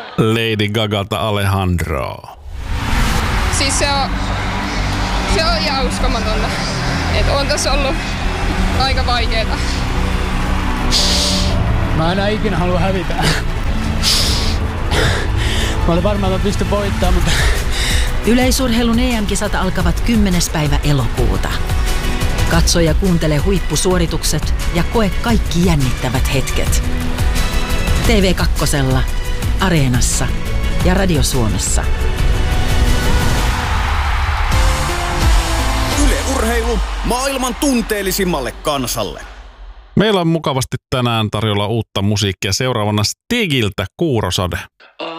Lady Gagalta Alejandro. Siis se on ihan uskomatonta. Että on tässä ollut aika vaikeeta. Mä enää ikinä halua hävitä. Mä olin varmaan, että mä pystyn voittamaan, mutta... Yleisurheilun EM-kisat alkavat 10. päivä elokuuta. Katso ja kuuntele huippusuoritukset ja koe kaikki jännittävät hetket. TV2, Areenassa ja Radio Suomessa. Yle Urheilu maailman tunteellisimmalle kansalle. Meillä on mukavasti tänään tarjolla uutta musiikkia. Seuraavana Stigiltä Kuurosade.